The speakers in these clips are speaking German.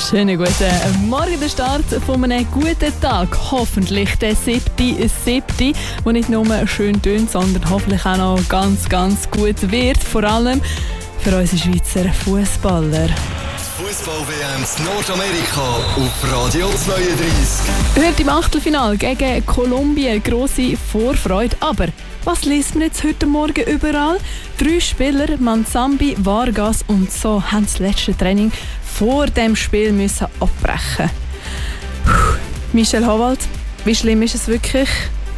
Schönen guten Morgen, der Start von einem guten Tag. Hoffentlich der 7.7., der nicht nur schön tönt, sondern hoffentlich auch noch ganz, ganz gut wird. Vor allem für unsere Schweizer Fußballer. Fußball-WM in Nordamerika auf Radio 32. Heute im Achtelfinale gegen Kolumbien grosse Vorfreude. Aber was liest man jetzt heute Morgen überall? 3 Spieler, Manzambi, Vargas und so, haben das letzte Training vor dem Spiel müssen abbrechen. Michel Howald, wie schlimm ist es wirklich?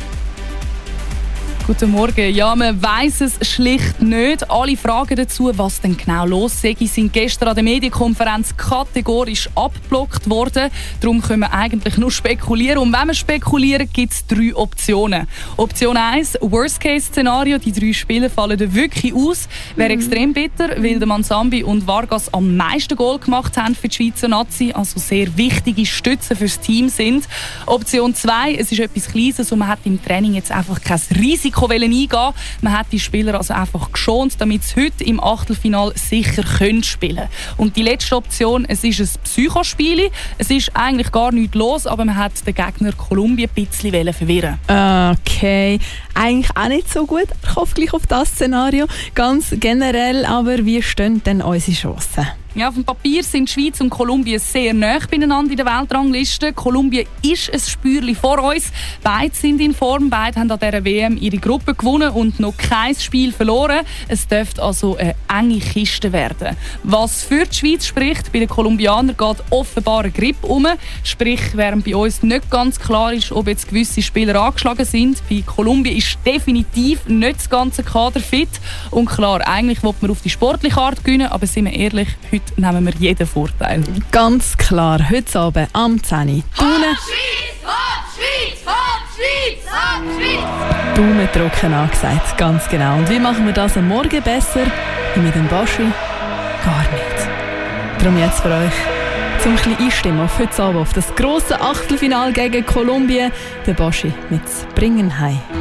Guten Morgen. Ja, man weiss es schlicht nicht. Alle Fragen dazu, was denn genau los sei, sind gestern an der Medienkonferenz kategorisch abgeblockt worden. Darum können wir eigentlich nur spekulieren. Und wenn wir spekulieren, gibt es 3 Optionen. Option 1, Worst-Case-Szenario. Die 3 Spieler fallen da wirklich aus. Wäre extrem bitter, weil der Manzambi und Vargas am meisten Goal gemacht haben für die Schweizer Nazi. Also sehr wichtige Stützen fürs Team sind. Option 2, es ist etwas Kleines und man hat im Training jetzt einfach kein Risiko eingehen. Man hat die Spieler also einfach geschont, damit sie heute im Achtelfinale sicher spielen können. Und die letzte Option, es ist ein Psychospiel. Es ist eigentlich gar nichts los, aber man hat den Gegner Kolumbien ein bisschen verwirren. Okay, eigentlich auch nicht so gut. Ich hoffe gleich auf das Szenario. Ganz generell, aber wie stehen denn unsere Chancen? Ja, auf dem Papier sind die Schweiz und Kolumbien sehr nahe beieinander in der Weltrangliste. Kolumbien ist ein Spürchen vor uns. Beide sind in Form, beide haben an dieser WM ihre Gruppe gewonnen und noch kein Spiel verloren. Es dürfte also eine enge Kiste werden. Was für die Schweiz spricht, bei den Kolumbianern geht offenbar eine Grippe um. Sprich, während bei uns nicht ganz klar ist, ob jetzt gewisse Spieler angeschlagen sind. Bei Kolumbien ist definitiv nicht das ganze Kader fit. Und klar, eigentlich will man auf die sportliche Art gewinnen, aber sind wir ehrlich, heute nehmen wir jeden Vorteil. Ganz klar, heute Abend am 10 Uhr. Daumen trocken angesagt, ganz genau. Und wie machen wir das am Morgen besser? Wie mit dem Baschi? Gar nicht. Darum jetzt für euch zum ein bisschen einstimmen auf heute Abend auf das grosse Achtelfinale gegen Kolumbien. Der Baschi mit «Bringen heim».